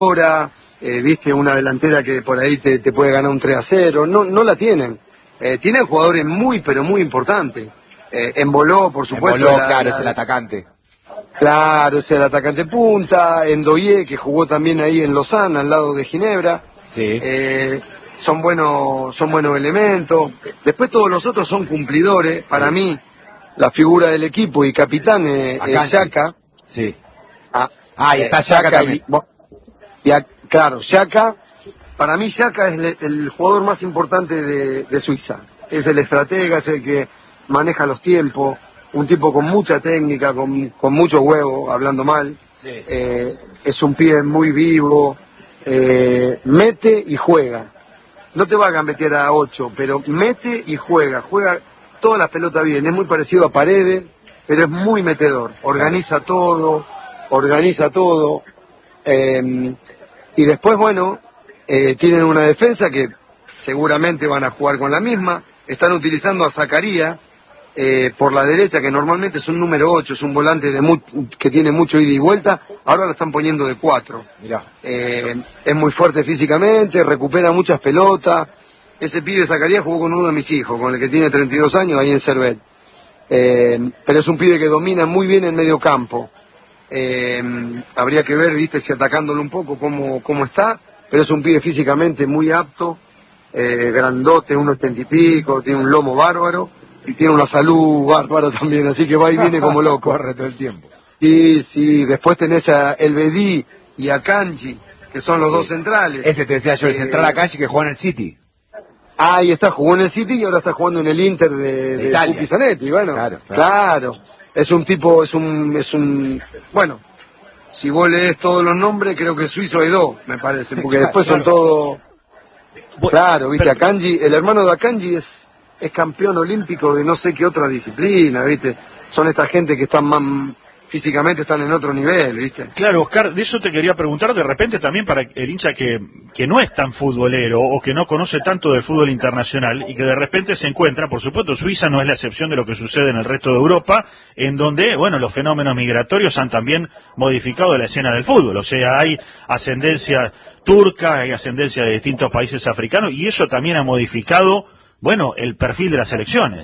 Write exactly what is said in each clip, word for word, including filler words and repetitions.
ahora, eh, viste, una delantera que por ahí te, te puede ganar un tres a cero, no, no la tienen. Eh, tienen jugadores muy, pero muy importantes. Eh, Emboló, por supuesto. Emboló, la, claro, la, es el atacante. Claro, es el atacante punta. Endoye, que jugó también ahí en Lozana, al lado de Ginebra. Sí. Eh, son buenos, son buenos elementos. Después todos los otros son cumplidores. Sí. Para mí, la figura del equipo y capitán eh, es Xhaka. Sí. Ah, ah, y está Xhaka también. Y, y a, claro, Xhaka, para mí Xhaka es le, el jugador más importante de, de Suiza. Es el estratega, es el que maneja los tiempos, un tipo con mucha técnica, con, con mucho huevo, hablando mal. Sí. Eh, es un pibe muy vivo, eh, mete y juega. No te va a gambetear a ocho, pero mete y juega, juega todas las pelotas bien. Es muy parecido a Paredes, pero es muy metedor. Organiza todo, organiza todo. Eh, y después, bueno, eh, tienen una defensa que seguramente van a jugar con la misma. Están utilizando a Zakaria eh, por la derecha, que normalmente es un número ocho, es un volante de mu que tiene mucho ida y vuelta. Ahora lo están poniendo de cuatro. Mirá. Eh, es muy fuerte físicamente, recupera muchas pelotas. Ese pibe Zakaria jugó con uno de mis hijos, con el que tiene treinta y dos años, ahí en Servet. Eh, pero es un pibe que domina muy bien el medio campo. Eh, habría que ver, viste, si atacándolo un poco cómo, cómo está, pero es un pibe físicamente muy apto, eh, grandote, unos ochenta y pico, tiene un lomo bárbaro y tiene una salud bárbara también, así que va y viene como loco. Corre todo el tiempo. Y sí, después tenés a El Bedí y a Kanji, que son los sí. dos centrales. Ese te decía yo, el eh, central a Kanji que juega en el City. Ahí está, jugó en el City y ahora está jugando en el Inter de, de, de Pupi Zanetti, bueno, claro, claro. claro, es un tipo, es un, es un, bueno, si vos lees todos los nombres, creo que suizo hay dos, me parece, porque claro, después claro. son todos, claro, viste, pero... Akanji, el hermano de Akanji es, es campeón olímpico de no sé qué otra disciplina, viste, son esta gente que están más, físicamente están en otro nivel, ¿viste? Claro, Oscar, de eso te quería preguntar de repente también para el hincha que, que no es tan futbolero o que no conoce tanto del fútbol internacional y que de repente se encuentra, por supuesto, Suiza no es la excepción de lo que sucede en el resto de Europa, en donde, bueno, los fenómenos migratorios han también modificado la escena del fútbol, o sea, hay ascendencia turca, hay ascendencia de distintos países africanos y eso también ha modificado, bueno, el perfil de las selecciones.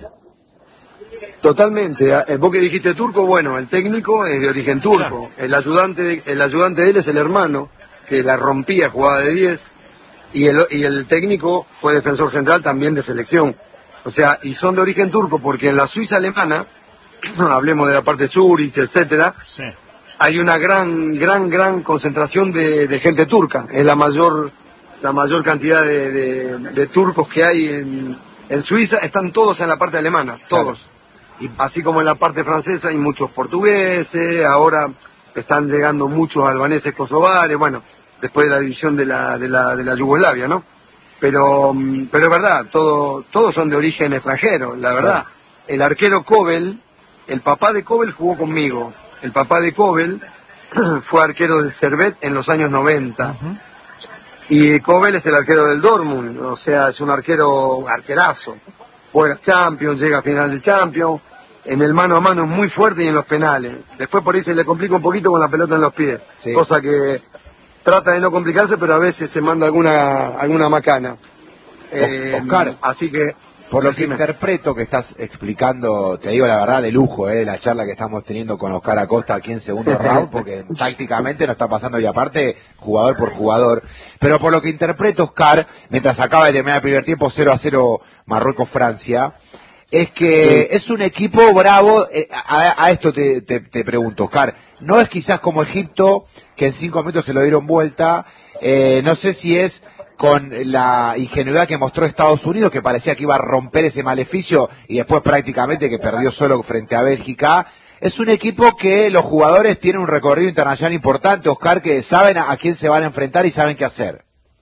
Totalmente. Vos que dijiste turco, bueno, el técnico es de origen turco. Claro. El ayudante de, el ayudante de él es el hermano, que la rompía, jugaba de diez, y el, y el técnico fue defensor central también de selección. O sea, y son de origen turco porque en la Suiza alemana, hablemos de la parte Zurich, etcétera, sí. hay una gran, gran, gran concentración de, de gente turca. Es la mayor, la mayor cantidad de, de, de turcos que hay en, en Suiza, están todos en la parte alemana, todos. Claro. Y así como en la parte francesa hay muchos portugueses, ahora están llegando muchos albaneses kosovares, bueno, después de la división de la, de la, de la Yugoslavia, ¿no? Pero, pero es verdad, todo, todos son de origen extranjero, la verdad. El arquero Kobel, el papá de Kobel jugó conmigo, el papá de Kobel fue arquero del Servet en los años noventa. Uh-huh. Y Kobel es el arquero del Dortmund, o sea, es un arquero, arquerazo. Juega Champions, llega a final de Champions, en el mano a mano es muy fuerte y en los penales. Después por ahí se le complica un poquito con la pelota en los pies, sí. cosa que trata de no complicarse, pero a veces se manda alguna alguna macana. Eh, Oscar, así que por lo que interpreto que estás explicando, te digo la verdad, de lujo, eh, la charla que estamos teniendo con Oscar Acosta aquí en segundo round, porque tácticamente nos está pasando y aparte, jugador por jugador. Pero por lo que interpreto, Oscar, mientras acaba de terminar el primer tiempo, cero a cero Marruecos-Francia, es que sí. es un equipo bravo. Eh, a, a esto te, te, te pregunto, Oscar, no es quizás como Egipto, que en cinco minutos se lo dieron vuelta, eh, no sé si es con la ingenuidad que mostró Estados Unidos, que parecía que iba a romper ese maleficio y después prácticamente que perdió solo frente a Bélgica. Es un equipo que los jugadores tienen un recorrido internacional importante, Oscar, que saben a, a quién se van a enfrentar y saben qué hacer.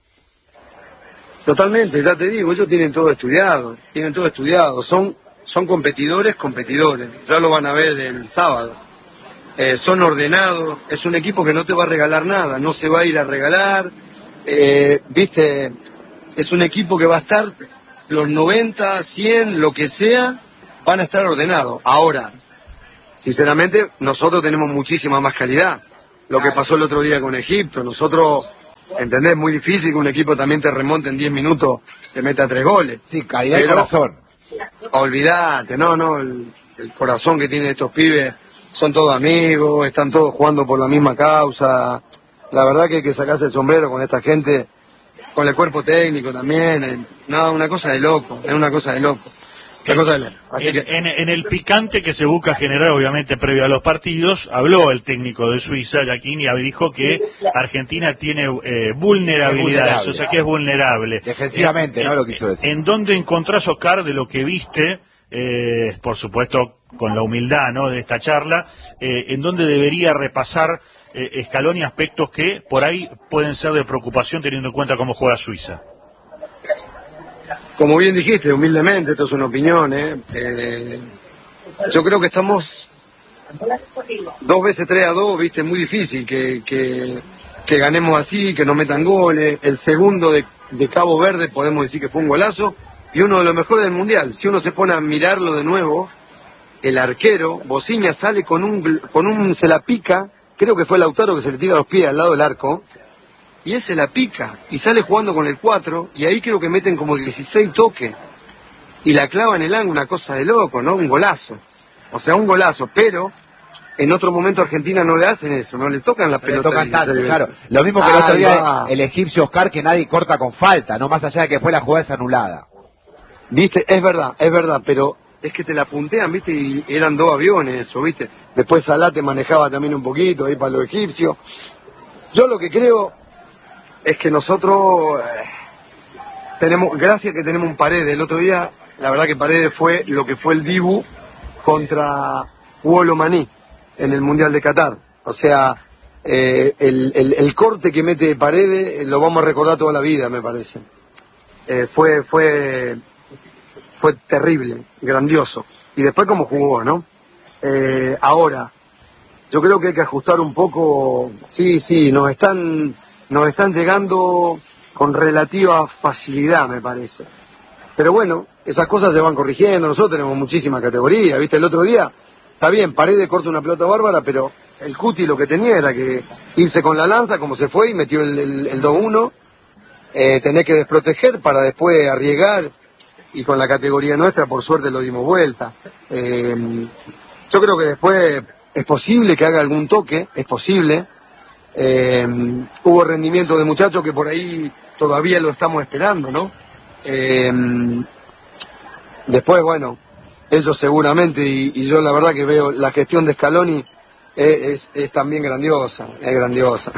Totalmente, ya te digo, ellos tienen todo estudiado, tienen todo estudiado, son, son competidores, competidores, ya lo van a ver el sábado. Eh, son ordenados, es un equipo que no te va a regalar nada, no se va a ir a regalar. Eh, viste, es un equipo que va a estar los noventa, cien, lo que sea, van a estar ordenados. Ahora, sinceramente, nosotros tenemos muchísima más calidad. Lo que pasó el otro día con Egipto, nosotros ¿Entendés? Muy difícil que un equipo también te remonte en diez minutos, te meta tres goles. Sí, calidad de Pero, corazón. Olvídate, no, no, el, el corazón que tienen estos pibes, son todos amigos, están todos jugando por la misma causa. La verdad que hay que sacarse el sombrero con esta gente, con el cuerpo técnico también. Eh, no, una cosa de loco, es una cosa de loco. Una cosa de loco. Así En, que, en, en el picante que se busca generar, obviamente, previo a los partidos, habló el técnico de Suiza, Giacchini, y dijo que Argentina tiene eh, vulnerabilidades, vulnerable. o sea que es vulnerable. Defensivamente, en, ¿no? en, Lo quiso decir. ¿En dónde encontrás, Oscar, de lo que viste, eh, por supuesto, con la humildad, ¿no?, de esta charla, eh, en dónde debería repasar eh, Scaloni aspectos que por ahí pueden ser de preocupación teniendo en cuenta cómo juega Suiza? como bien dijiste, humildemente, esto es una opinión, ¿eh? Eh, yo creo que estamos dos veces tres a dos, viste, muy difícil que, que, que ganemos así, que nos metan goles. El segundo de, de Cabo Verde podemos decir que fue un golazo y uno de los mejores del Mundial. Si uno se pone a mirarlo de nuevo, el arquero, Bociña, sale con un, con un, se la pica, creo que fue Lautaro que se le tira los pies al lado del arco, y él se la pica, y sale jugando con el cuatro, y ahí creo que meten como dieciséis toques, y la clava en el ángulo, una cosa de loco, ¿no? Un golazo. O sea, un golazo, pero en otro momento Argentina no le hacen eso, no le tocan la No le pelota. tocan tanto, veces. claro. Lo mismo que el otro Ahí día va. el egipcio Oscar, que nadie corta con falta, no más allá de que fue la jugada es anulada. Viste, es verdad, es verdad, pero es que te la puntean, viste, y eran dos aviones eso, viste. Después Salah te manejaba también un poquito ahí para los egipcios. Yo lo que creo es que nosotros eh, tenemos, gracias que tenemos un Paredes. El otro día, la verdad que Paredes fue lo que fue el Dibu contra Wolo Maní en el Mundial de Qatar. O sea, eh, el, el, el corte que mete Paredes eh, lo vamos a recordar toda la vida, me parece. Eh, fue, fue, fue terrible, grandioso. Y después cómo jugó, ¿no? Eh, ahora, yo creo que hay que ajustar un poco. Sí, sí, nos están, nos están llegando con relativa facilidad, me parece. Pero bueno, esas cosas se van corrigiendo. Nosotros tenemos muchísima categoría, ¿viste? El otro día, está bien, Paredes corta una pelota bárbara, pero el Cuti lo que tenía era que irse con la lanza, como se fue, y metió el, el, el dos uno. Eh, tener que desproteger para después arriesgar, y con la categoría nuestra por suerte lo dimos vuelta. Eh, yo creo que después es posible que haga algún toque, es posible. Eh, hubo rendimiento de muchachos que por ahí todavía lo estamos esperando, ¿no? Eh, después, bueno, ellos seguramente, y, y yo la verdad que veo la gestión de Scaloni es, es, es también grandiosa, es grandiosa.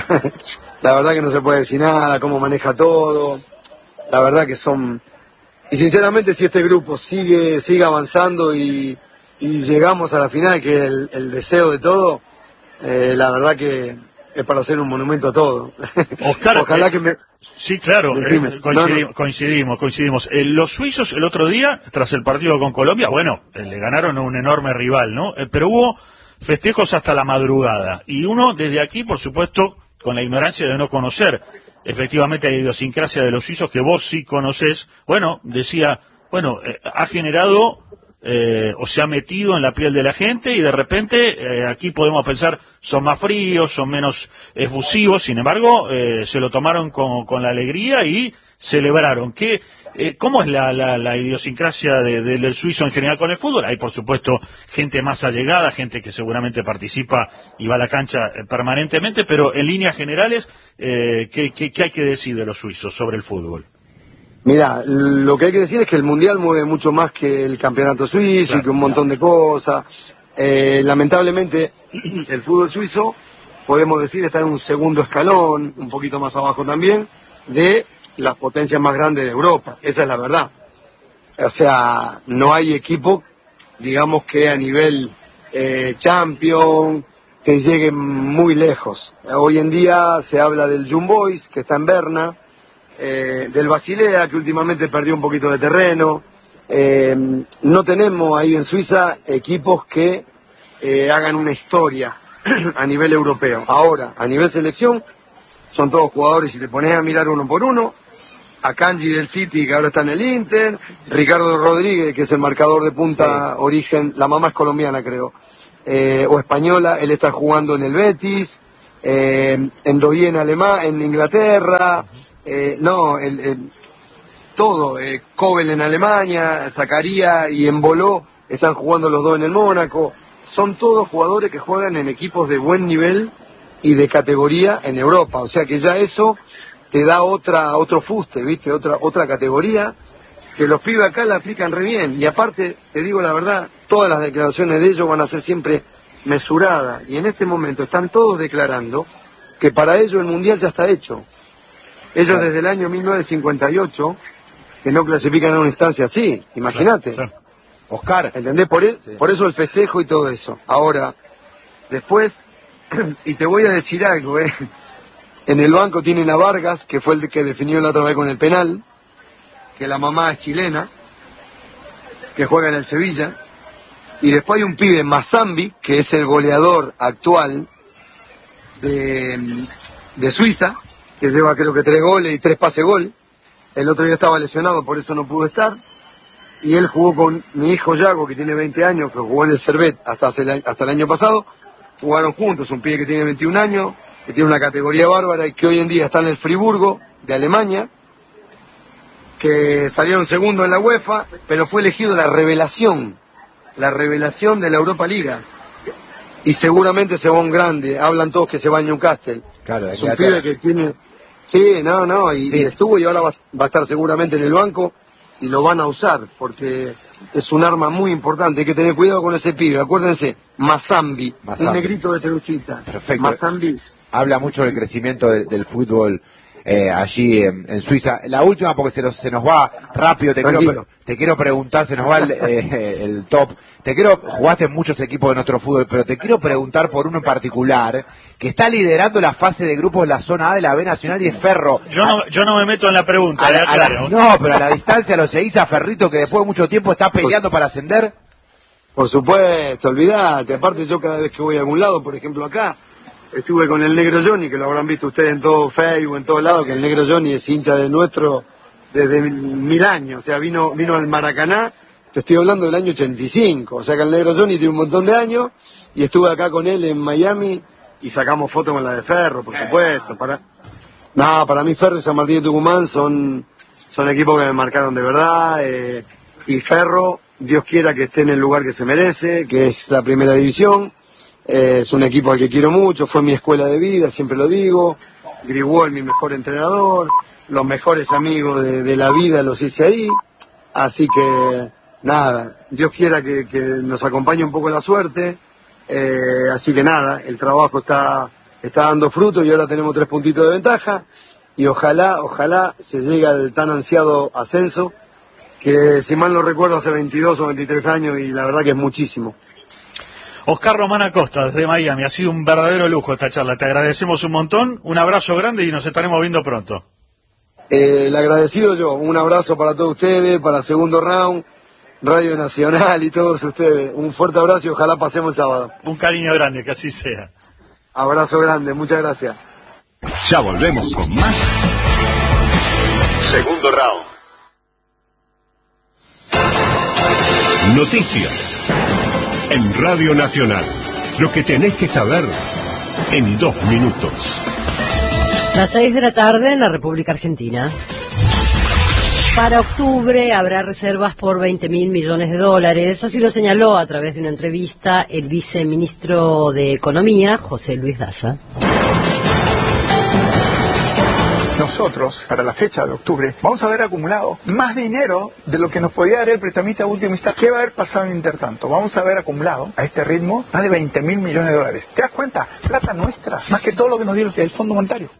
La verdad que no se puede decir nada, cómo maneja todo. La verdad que son... Y sinceramente, si este grupo sigue sigue avanzando y, y llegamos a la final, que es el, el deseo de todo, eh, la verdad que es para hacer un monumento a todo. Oscar, Ojalá eh, que me... Sí, claro, Decime. eh, coincidimos, No, no. coincidimos, coincidimos. Eh, los suizos el otro día, tras el partido con Colombia, bueno, eh, le ganaron a un enorme rival, ¿no? Eh, pero hubo festejos hasta la madrugada. Y uno, desde aquí, por supuesto, con la ignorancia de no conocer efectivamente la idiosincrasia de los suizos, que vos sí conocés, bueno, decía, bueno, eh, ha generado eh, o se ha metido en la piel de la gente, y de repente eh, aquí podemos pensar, son más fríos, son menos efusivos, sin embargo, eh, se lo tomaron con, con la alegría y celebraron. ¿Qué, eh, ¿Cómo es la, la, la idiosincrasia de, de, del suizo en general con el fútbol? Hay, por supuesto, gente más allegada, gente que seguramente participa y va a la cancha eh, permanentemente, pero en líneas generales, eh, ¿qué, qué, ¿qué hay que decir de los suizos sobre el fútbol? Mira, lo que hay que decir es que el Mundial mueve mucho más que el campeonato suizo, Claro, y que un montón de cosas. Eh, lamentablemente, el fútbol suizo, podemos decir, está en un segundo escalón, un poquito más abajo también, de las potencias más grandes de Europa. Esa es la verdad. O sea, no hay equipo, digamos, que a nivel eh, Champions te lleguen muy lejos. Hoy en día se habla del Young Boys, que está en Berna, eh, del Basilea, que últimamente perdió un poquito de terreno. Eh, no tenemos ahí en Suiza equipos que eh, hagan una historia a nivel europeo. Ahora, a nivel selección, son todos jugadores, si te pones a mirar uno por uno, a Kanji del City, que ahora está en el Inter, Ricardo Rodríguez, que es el marcador de punta, sí. Origen, la mamá es colombiana creo, eh, o española, él está jugando en el Betis, eh, Endoí en Alemania, en Inglaterra, eh, no, el, el, todo, eh, Kobel en Alemania, Zakaria y Emboló están jugando los dos en el Mónaco. Son todos jugadores que juegan en equipos de buen nivel y de categoría en Europa, o sea que ya eso te da otra otro fuste, ¿viste? Otra otra categoría, que los pibes acá la aplican re bien, y aparte, te digo la verdad, todas las declaraciones de ellos van a ser siempre mesuradas, y en este momento están todos declarando que para ellos el Mundial ya está hecho. Ellos claro. Desde el año mil novecientos cincuenta y ocho, que no clasifican a una instancia así, imagínate. Claro, claro. Oscar. ¿Entendés? Por, e sí. por eso el festejo y todo eso. Ahora, después, y te voy a decir algo, eh. En el banco tienen a Vargas, que fue el que definió la otra vez con el penal, que la mamá es chilena, que juega en el Sevilla, y después hay un pibe, Mazambi, que es el goleador actual de, de Suiza, que lleva creo que tres goles y tres pases gol. El otro día estaba lesionado, por eso no pudo estar, y él jugó con mi hijo Yago, que tiene veinte años, que jugó en el Servet hasta, hace el, hasta el año pasado. Jugaron juntos, un pibe que tiene veintiún años, que tiene una categoría bárbara y que hoy en día está en el Friburgo de Alemania, que salieron segundo en la UEFA, pero fue elegido la revelación, la revelación de la Europa Liga. Y seguramente se va un grande, hablan todos que se va a Newcastle. Claro, es un pibe que tiene... Sí, no, no, y, sí. y estuvo y ahora va, va a estar seguramente en el banco y lo van a usar, porque es un arma muy importante, hay que tener cuidado con ese pibe. Acuérdense, Mazambi, Mazambi. Un negrito de Cerucita. Perfecto. Mazambi. Habla mucho del crecimiento de, del fútbol eh, allí en, en Suiza. La última, porque se nos, se nos va rápido, te quiero, te quiero preguntar, se nos va el, eh, el top. Te quiero, jugaste en muchos equipos de nuestro fútbol, pero te quiero preguntar por uno en particular, que está liderando la fase de grupos de la zona A de la B Nacional y es Ferro. Yo no, yo no me meto en la pregunta, a la, a la, no, pero a la distancia lo seguís a Ferrito, que después de mucho tiempo está peleando para ascender. Por supuesto, olvidate. Aparte yo cada vez que voy a algún lado, por ejemplo acá, estuve con el Negro Johnny, que lo habrán visto ustedes en todo Facebook, en todos lados, que el Negro Johnny es hincha de nuestro desde mil años. O sea, vino vino al Maracaná, te estoy hablando del año ochenta y cinco. O sea que el Negro Johnny tiene un montón de años, y estuve acá con él en Miami, y sacamos fotos con la de Ferro, por supuesto. Para... No, para mí Ferro y San Martín de Tucumán son, son equipos que me marcaron de verdad, eh, y Ferro, Dios quiera que esté en el lugar que se merece, que es la primera división. Eh, es un equipo al que quiero mucho, fue mi escuela de vida, siempre lo digo. Grigol, mi mejor entrenador, los mejores amigos de, de la vida los hice ahí. Así que, nada, Dios quiera que, que nos acompañe un poco la suerte. Eh, así que nada, el trabajo está, está dando fruto y ahora tenemos tres puntitos de ventaja. Y ojalá, ojalá se llegue al tan ansiado ascenso, que si mal no recuerdo hace veintidós o veintitrés años, y la verdad que es muchísimo. Oscar Román Acosta, desde Miami, ha sido un verdadero lujo esta charla, te agradecemos un montón, un abrazo grande y nos estaremos viendo pronto. Eh, el agradecido yo, un abrazo para todos ustedes, para Segundo Round, Radio Nacional y todos ustedes, un fuerte abrazo y ojalá pasemos el sábado. Un cariño grande, que así sea. Abrazo grande, muchas gracias. Ya volvemos con más Segundo Round. Noticias en Radio Nacional. Lo que tenés que saber en dos minutos. Las seis de la tarde en la República Argentina. Para octubre habrá reservas por veinte mil millones de dólares. Así lo señaló a través de una entrevista el viceministro de Economía, José Luis Daza. Nosotros, para la fecha de octubre, vamos a haber acumulado más dinero de lo que nos podía dar el prestamista último instante. ¿Qué va a haber pasado en intertanto? Vamos a haber acumulado a este ritmo más de veinte mil millones de dólares. ¿Te das cuenta? Plata nuestra, más que todo lo que nos dio el Fondo Monetario.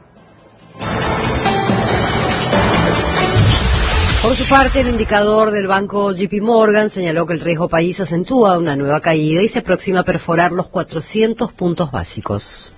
Por su parte, el indicador del banco J P Morgan señaló que el riesgo país acentúa una nueva caída y se aproxima a perforar los cuatrocientos puntos básicos.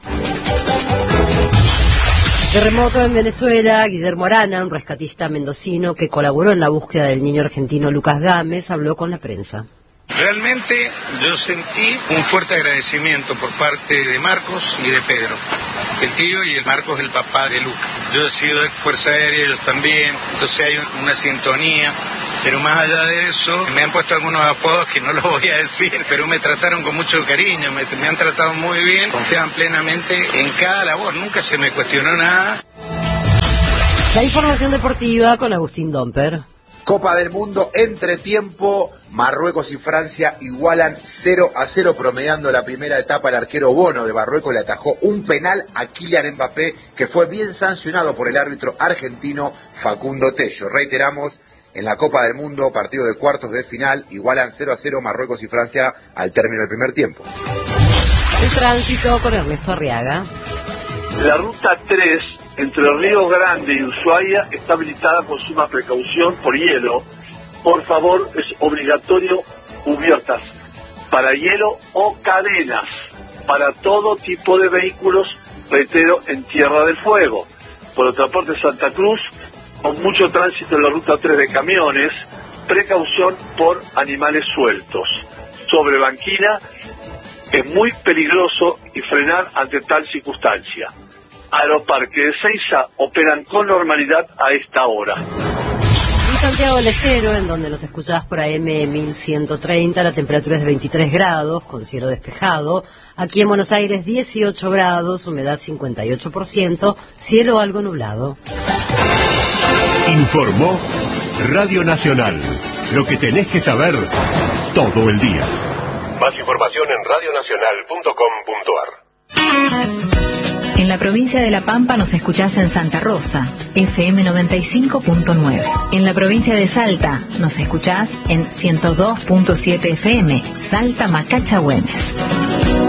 Terremoto en Venezuela. Guillermo Arana, un rescatista mendocino que colaboró en la búsqueda del niño argentino Lucas Gámez, habló con la prensa. Realmente yo sentí un fuerte agradecimiento por parte de Marcos y de Pedro. El tío y el Marcos, el papá de Lucas. Yo he sido de Fuerza Aérea, ellos también, entonces hay una sintonía. Pero más allá de eso, me han puesto algunos apodos que no los voy a decir, pero me trataron con mucho cariño, me, me han tratado muy bien, confiaban plenamente en cada labor, nunca se me cuestionó nada. La información deportiva con Agustín Domper. Copa del Mundo, entretiempo, Marruecos y Francia igualan cero a cero, promediando la primera etapa. El arquero Bono de Marruecos le atajó un penal a Kylian Mbappé, que fue bien sancionado por el árbitro argentino Facundo Tello. Reiteramos, en la Copa del Mundo, partido de cuartos de final, igualan cero a cero Marruecos y Francia al término del primer tiempo. El tránsito con Ernesto Arriaga. La ruta tres entre Río Grande y Ushuaia está habilitada con suma precaución por hielo. Por favor, es obligatorio cubiertas para hielo o cadenas para todo tipo de vehículos, reitero, en Tierra del Fuego. Por otra parte, Santa Cruz, con mucho tránsito en la ruta tres de camiones, precaución por animales sueltos. Sobre banquina, es muy peligroso y frenar ante tal circunstancia. Aeroparque de Ezeiza operan con normalidad a esta hora. En Santiago del Estero, en donde nos escuchás por A M mil ciento treinta, la temperatura es de veintitrés grados, con cielo despejado. Aquí en Buenos Aires, dieciocho grados, humedad cincuenta y ocho por ciento, cielo algo nublado. Informó Radio Nacional. Lo que tenés que saber todo el día. Más información en radio nacional punto com punto ar. En la provincia de La Pampa nos escuchás en Santa Rosa, F M noventa y cinco punto nueve. En la provincia de Salta nos escuchás en ciento dos punto siete F M, Salta Macacha Güemes.